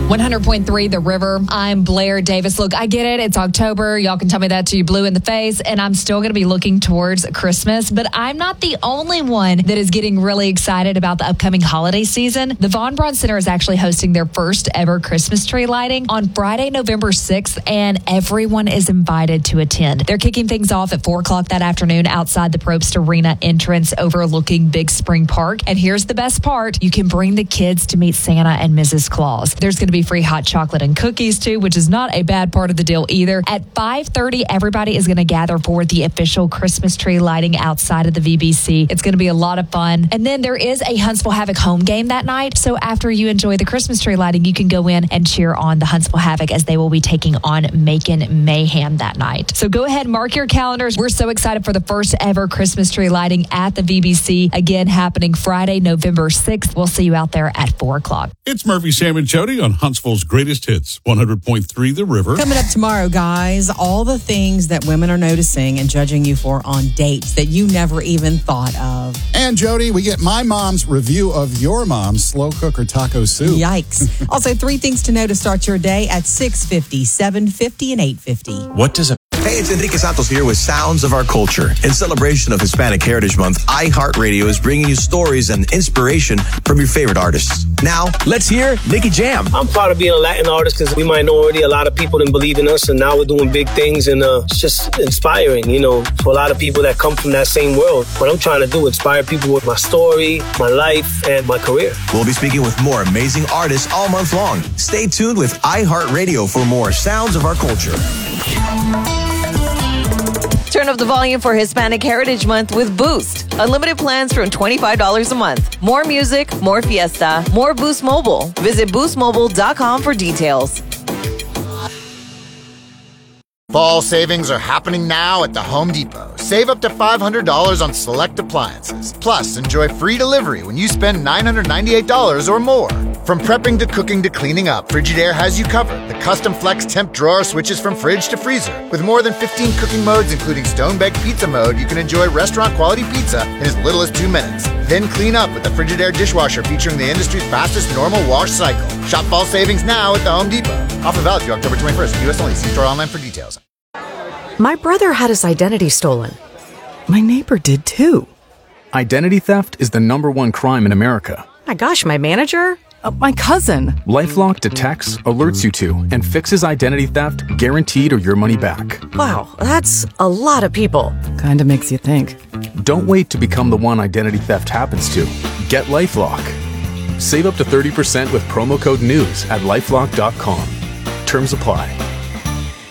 100.3 The River. I'm Blair Davis. Look, I get it. It's October. Y'all can tell me that till you blue in the face, and I'm still going to be looking towards Christmas, but I'm not the only one that is getting really excited about the upcoming holiday season. The Von Braun Center is actually hosting their first ever Christmas tree lighting on Friday, November 6th, and everyone is invited to attend. They're kicking things off at 4 o'clock that afternoon outside the Probst Arena entrance overlooking Big Spring Park. And here's the best part. You can bring the kids to meet Santa and Mrs. Claus. There's going to be free hot chocolate and cookies too, which is not a bad part of the deal either. At 5:30, everybody is going to gather for the official Christmas tree lighting outside of the VBC. It's going to be a lot of fun. And then there is a Huntsville Havoc home game that night. So after you enjoy the Christmas tree lighting, you can go in and cheer on the Huntsville Havoc as they will be taking on Macon Mayhem that night. So go ahead, mark your calendars. We're so excited for the first ever Christmas tree lighting at the VBC. Again, happening Friday, November 6th. We'll see you out there at 4 o'clock. It's Murphy, Sam, and Jody on Huntsville's Greatest Hits, 100.3 The River. Coming up tomorrow, guys, all the things that women are noticing and judging you for on dates that you never even thought of. And Jody, we get my mom's review of your mom's slow cooker taco soup. Yikes. Also, 3 things to know to start your day at 6:50, 7:50, and 8:50. What does a... Hey, it's Enrique Santos here with Sounds of Our Culture. In celebration of Hispanic Heritage Month, iHeartRadio is bringing you stories and inspiration from your favorite artists. Now, let's hear Nicky Jam. I'm proud of being a Latin artist because we minority, a lot of people didn't believe in us, and now we're doing big things, and it's just inspiring, you know, for a lot of people that come from that same world. What I'm trying to do, inspire people with my story, my life, and my career. We'll be speaking with more amazing artists all month long. Stay tuned with iHeartRadio for more Sounds of Our Culture. Turn up the volume for Hispanic Heritage Month with Boost. Unlimited plans from $25 a month. More music, more fiesta, more Boost Mobile. Visit boostmobile.com for details. Fall savings are happening now at the Home Depot. Save up to $500 on select appliances. Plus, enjoy free delivery when you spend $998 or more. From prepping to cooking to cleaning up, Frigidaire has you covered. The custom flex temp drawer switches from fridge to freezer. With more than 15 cooking modes, including stone-baked pizza mode, you can enjoy restaurant-quality pizza in as little as 2 minutes. Then clean up with the Frigidaire dishwasher featuring the industry's fastest normal wash cycle. Shop fall savings now at the Home Depot. Offer valid through October 21st. U.S. only. See store online for details. My brother had his identity stolen. My neighbor did too. Identity theft is the #1 crime in America. My gosh, my manager? My cousin. LifeLock detects, alerts you to, and fixes identity theft guaranteed or your money back. Wow, that's a lot of people. Kind of makes you think. Don't wait to become the one identity theft happens to. Get LifeLock. Save up to 30% with promo code NEWS at LifeLock.com. Terms apply.